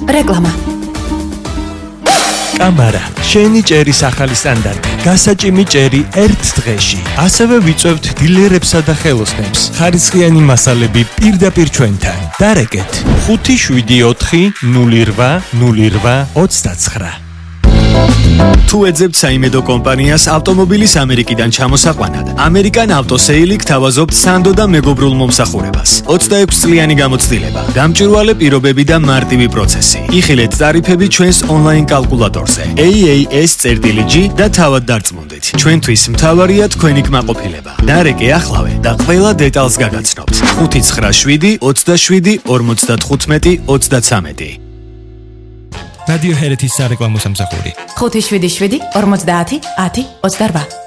რეკლამა. კამარა, შენი ჭერის ახალი სტანდარტი. გასაჭიმი ჭერი ერთ დღეში. ასევე ვიწევთ დილერებსა და ხელოსნებს. ხარისხიანი მასალები პირდაპირ ჩვენთან. დარეკეთ 574080829. თუ ეძებთ საიმედო კომპანიას ავტომობილის ამერიკიდან ჩამოსაყვანად, ამერიკან ავტოსეილი გთავაზობთ სანდო და მეგობრულ მომსახურებას. 26 წლიანი გამოცდილება, გამჭვირვალე პირობები და მარტივი პროცესი. იხილეთ ტარიფები ჩვენს ონლაინ კალკულატორზე. AAS.G და თავად დარწმუნდით. ჩვენთვის მთავარია თქვენი კმაყოფილება. დარეკე ახლავე და ყველა დეტალს გაგაცნობთ. 597 27 55 33. რადიო ჰერეთის სარეკლამო სამსახური 577 50 10 28